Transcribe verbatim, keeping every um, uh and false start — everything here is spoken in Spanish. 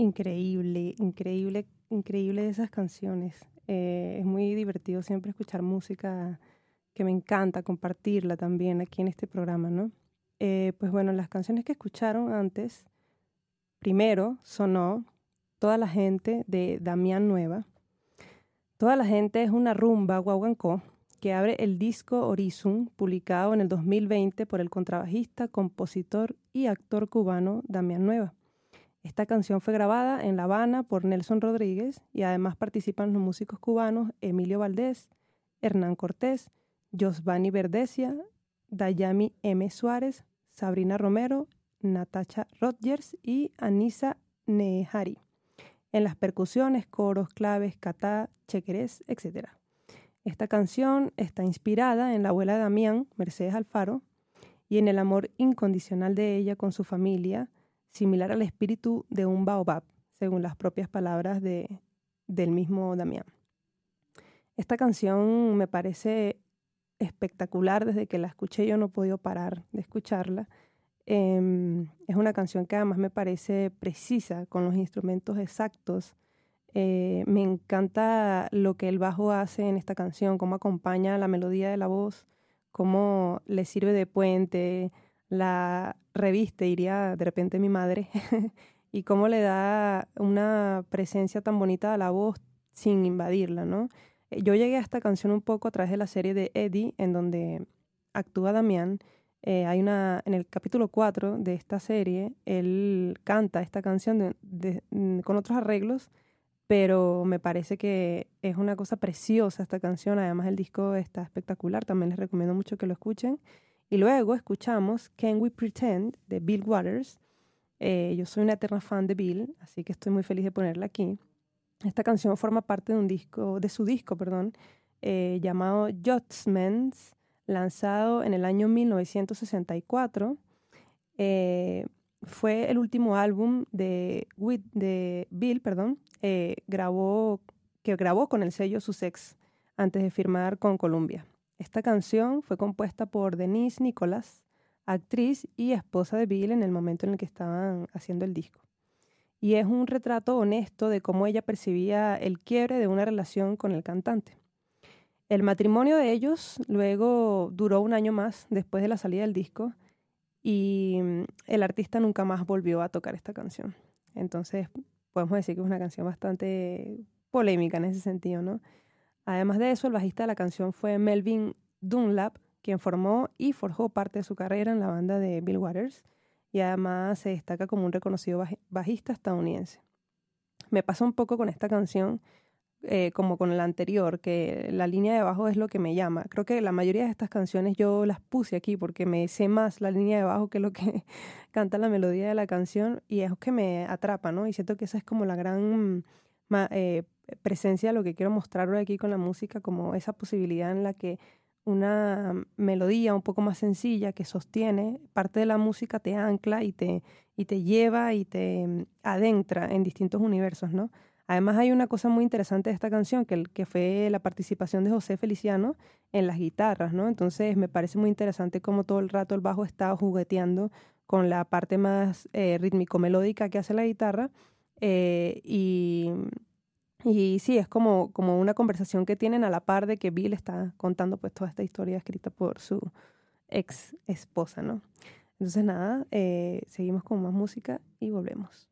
Increíble, increíble, increíble esas canciones. Eh, es muy divertido siempre escuchar música que me encanta compartirla también aquí en este programa, ¿no? Eh, pues bueno, las canciones que escucharon antes, primero sonó Toda la gente de Damián Nueva. Toda la gente es una rumba guaguancó que abre el disco Horizon, publicado en el dos mil veinte por el contrabajista, compositor y actor cubano Damián Nueva. Esta canción fue grabada en La Habana por Nelson Rodríguez y además participan los músicos cubanos Emilio Valdés, Hernán Cortés, Josvani Verdesia, Dayami M. Suárez, Sabrina Romero, Natacha Rodgers y Anisa Nehari. En las percusiones, coros, claves, catá, chequerés, etcétera. Esta canción está inspirada en la abuela de Damián, Mercedes Alfaro, y en el amor incondicional de ella con su familia, similar al espíritu de un baobab, según las propias palabras de, del mismo Damián. Esta canción me parece espectacular. Desde que la escuché yo no he podido parar de escucharla. Eh, es una canción que además me parece precisa, con los instrumentos exactos. Eh, me encanta lo que el bajo hace en esta canción, cómo acompaña la melodía de la voz, cómo le sirve de puente, la reviste, diría de repente mi madre, y cómo le da una presencia tan bonita a la voz sin invadirla, ¿no? Eh, Yo llegué a esta canción un poco a través de la serie de Eddie, en donde actúa Damián. Eh, hay una, en el capítulo cuatro de esta serie, él canta esta canción de- de- mm, con otros arreglos, pero me parece que es una cosa preciosa esta canción. Además el disco está espectacular, también les recomiendo mucho que lo escuchen. Y luego escuchamos Can We Pretend de Bill Waters. Eh, yo soy una eterna fan de Bill, así que estoy muy feliz de ponerla aquí. Esta canción forma parte de un disco, de su disco, perdón, eh, llamado Judgments, lanzado en el año mil novecientos sesenta y cuatro. Eh, fue el último álbum de, Whit- de Bill, perdón, eh, grabó, que grabó con el sello Sussex antes de firmar con Columbia. Esta canción fue compuesta por Denise Nicholas, actriz y esposa de Bill en el momento en el que estaban haciendo el disco. Y es un retrato honesto de cómo ella percibía el quiebre de una relación con el cantante. El matrimonio de ellos luego duró un año más después de la salida del disco y mm, el artista nunca más volvió a tocar esta canción. Entonces, podemos decir que es una canción bastante polémica en ese sentido, ¿no? Además de eso, el bajista de la canción fue Melvin Dunlap, quien formó y forjó parte de su carrera en la banda de Bill Waters, y además se destaca como un reconocido baj- bajista estadounidense. Me pasa un poco con esta canción, eh, como con la anterior, que la línea de bajo es lo que me llama. Creo que la mayoría de estas canciones yo las puse aquí porque me sé más la línea de bajo que lo que canta la melodía de la canción, y es que me atrapa, ¿no? Y siento que esa es como la gran ma- eh, presencia de lo que quiero mostrar hoy aquí con la música, como esa posibilidad en la que una melodía un poco más sencilla que sostiene parte de la música te ancla y te, y te lleva y te mm, adentra en distintos universos, ¿no? Además hay una cosa muy interesante de esta canción, que, el- que fue la participación de José Feliciano en las guitarras, ¿no? Entonces me parece muy interesante cómo todo el rato el bajo está jugueteando con la parte más eh, rítmico-melódica que hace la guitarra. eh, y, y sí, es como, como una conversación que tienen a la par de que Bill está contando pues toda esta historia escrita por su ex esposa, ¿no? Entonces nada, eh, seguimos con más música y volvemos.